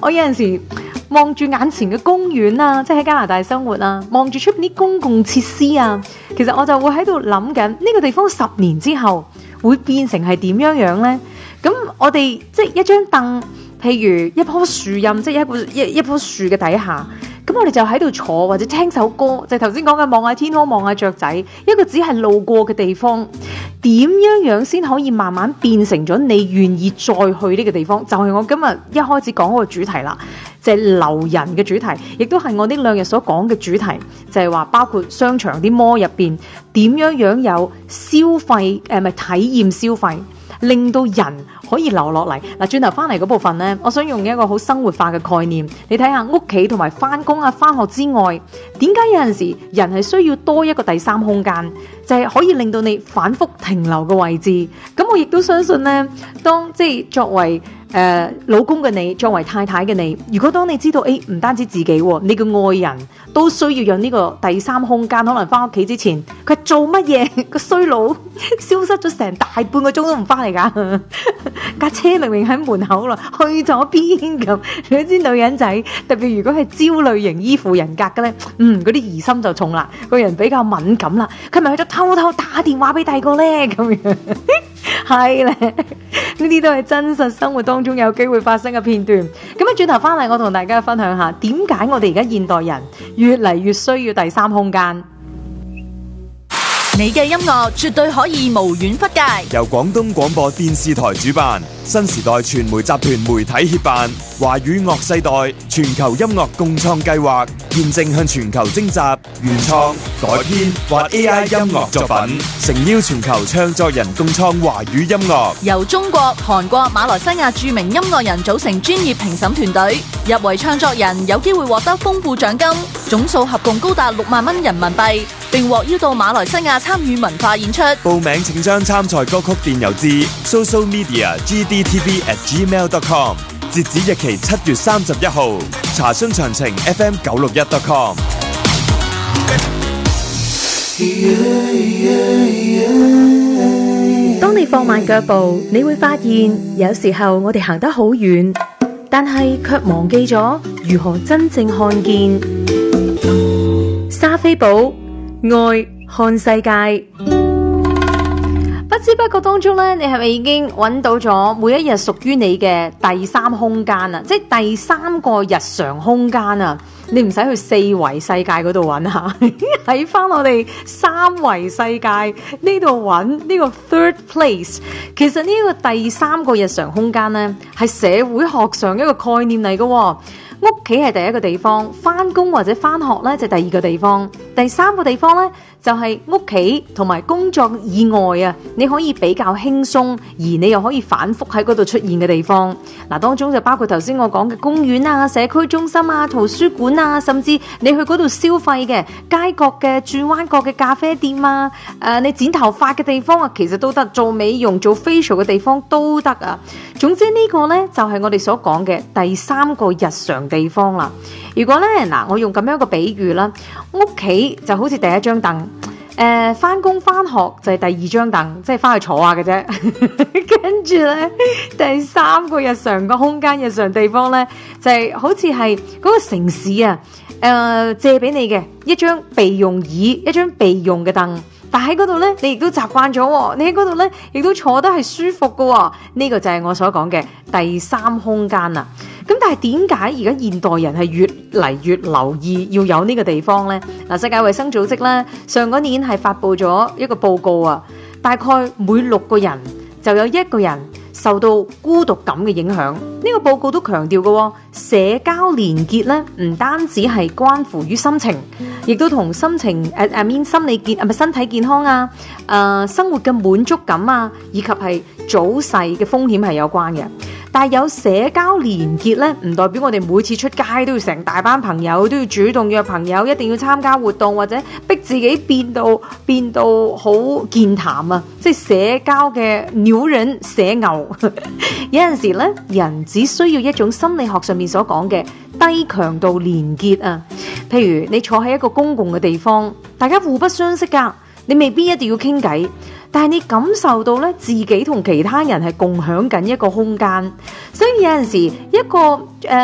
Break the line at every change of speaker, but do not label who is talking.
我有陣時望住眼前嘅公園啊，即係喺加拿大生活啊，望住出邊啲公共設施啊，其實我就會喺度諗緊呢個地方10年之後會變成係點樣樣呢？咁我哋即係一張凳，譬如一棵樹蔭，即係一棵樹嘅底下，咁我哋就喺度坐或者聽首歌，就頭先講嘅望下天空、望下雀仔，一個只係路過嘅地方，點樣先可以慢慢變成咗你願意再去呢個地方？就係我今日一開始講嗰個主題啦，就係留人嘅主題，亦都係我呢2日所講嘅主題，就係話包括商場啲摩入邊點樣有消費咪體驗消費，令到人可以留落嚟。嗱，轉頭翻嚟嗰部分呢，我想用一個好生活化嘅概念，你睇下屋企同埋翻工啊、翻學之外，點解有陣時人係需要多一個第三空間，就係可以令到你反覆停留嘅位置。咁我亦都相信呢，當即係作為老公嘅你，作為太太嘅你，如果當你知道唔單止自己，你嘅愛人都需要有呢個第三空間，可能翻屋企之前佢做乜嘢？個衰佬消失咗成大半個鐘都唔翻嚟噶，架車明明喺門口啦，去咗邊咁？你知女人仔特別如果係焦慮型依附人格嘅咧，嗰啲疑心就重啦，個人比較敏感啦，佢咪去咗偷偷打電話俾第二個咧咁樣。係咧，呢啲都係真實生活當中有機會發生嘅片段。咁啊，轉頭翻嚟，我同大家分享下點解我哋而家現代人越嚟越需要第三空間。
你嘅音樂絕對可以無遠弗屆，
由廣東廣播電視台主辦，新時代傳媒集團媒體協辦，華語樂世代全球音樂共創計劃，現正向全球徵集原創、改編或 AI 音樂作品，誠邀全球唱作人共創華語音樂。
由中國、韓國、馬來西亞著名音樂人組成專業評審團隊，入圍唱作人有機會獲得豐富獎金，總數合共高達6萬蚊人民幣，並獲邀到馬來西亞參與文化演出。
報名請將參賽歌曲電郵至 socialmedia@gdtv@gmail.com， 截止日期7月31號。查詢詳情 fm961.com。
當你放慢腳步，你會發現有時候我哋行得好遠，但係卻忘記咗如何真正看見。莎菲寶愛看世界。不知不覺當中咧，你係咪已經揾到咗每一日屬於你嘅第三空間啊？即係第三個日常空間啊！你唔使去4維世界嗰度揾下，喺翻我哋3維世界呢度揾呢個 third place。其實呢個第三個日常空間呢，係社會學上一個概念嚟嘅。屋企係第一個地方，翻工或者翻學呢就第二個地方，第3個地方呢就係屋企同埋工作以外啊，你可以比較輕鬆，而你又可以反覆喺嗰度出現嘅地方。嗱，當中就包括頭先我講嘅公園啊、社區中心啊、圖書館啊，甚至你去嗰度消費嘅街角嘅轉彎角嘅咖啡店啊，你剪頭髮嘅地方啊，其實都得，做美容做 facial 嘅地方都得啊。總之呢個呢，就係我哋所講嘅第3個日常地方啦。如果呢，我用咁樣一個比喻啦，屋企就好似第一張凳，翻工翻學就係第2張凳，即係翻去坐下嘅啫。跟住呢，第3個日常個空間、日常地方呢，就係好似係嗰個城市啊，借俾你嘅一張備用椅，一張備用嘅凳。但喺嗰度呢，你亦都習慣咗，你喺嗰度呢，亦都坐得係舒服嘅。呢個就係我所講嘅第3空間啦。咁但係點解而家現代人係越嚟越留意要有呢個地方呢？嗱，世界衛生組織呢，上嗰年係發布咗一個報告啊，大概每6個人就有1個人受到孤獨感嘅影響。呢個報告都強調嘅，社交連結咧唔單止係關乎於心情，亦都同心情心理健身體健康啊，生活嘅滿足感啊，以及係早逝嘅風險係有關嘅。但係有社交連結咧，唔代表我哋每次出街都要成大班朋友，都要主動約朋友，一定要參加活動，或者逼自己變到好健談啊！即係社交嘅鳥人社牛。有陣時咧，人只需要一種心理學上面所講嘅低強度連結啊。譬如你坐喺一個公共嘅地方，大家互不相識㗎，你未必一定要傾偈。但係你感受到咧，自己同其他人係共享緊一個空間，所以有陣時一個